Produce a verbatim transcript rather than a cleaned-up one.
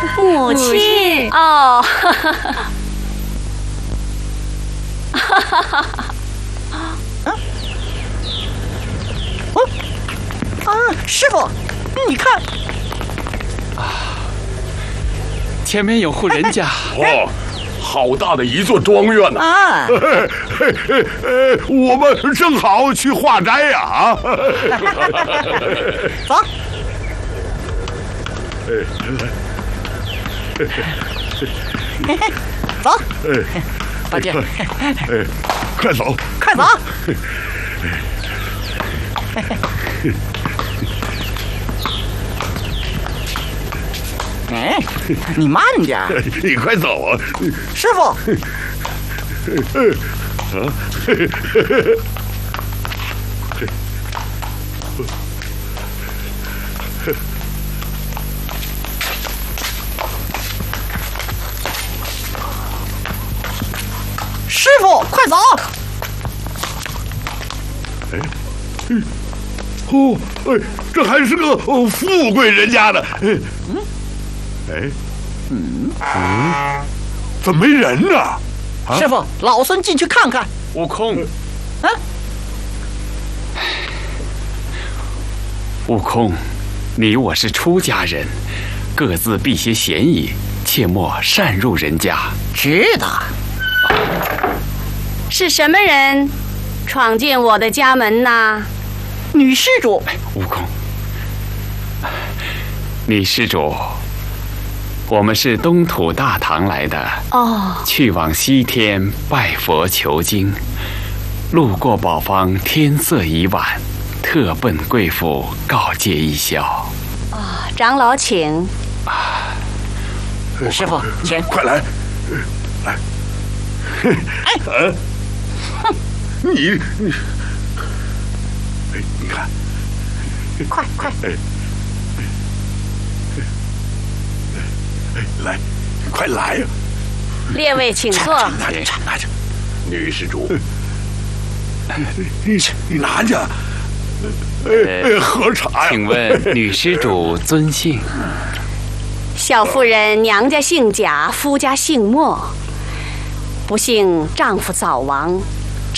母亲哦，哈哈哈，哈哈哈哈。 啊，师傅，你看， 啊，前面有户人家。 哦，好大的一座庄园呐！ 啊， 呃，我们正好去化斋呀！啊， 走。走，大姐， 快走， 快走。哎，你慢点， 你快走啊！ 师傅。师傅，快走！ 哎，嗯，哦，哎，这还是个哦富贵人家的。嗯，哎，嗯嗯，怎么没人呢？ 啊、师傅，老孙进去看看。 悟空， 啊， 悟空，你我是出家人，各自避些嫌疑，切莫擅入人家。 知道。 是什么人闯进我的家门呐？ 女施主。 悟空，女施主，我们是东土大唐来的， 哦， 去往西天拜佛求经，路过宝方，天色已晚，特奔贵府告诫一宵。 啊、哦，长老请。 啊， 师傅，请， 快来，来。 哎， 嗯，哼，你你，哎，你看， 快快， 哎，哎，来，快来呀！ 列位请坐。 拿着，拿着，女施主，你你拿着，哎，喝茶呀。 请问女施主尊姓？ 小妇人娘家姓贾，夫家姓莫。不幸丈夫早亡，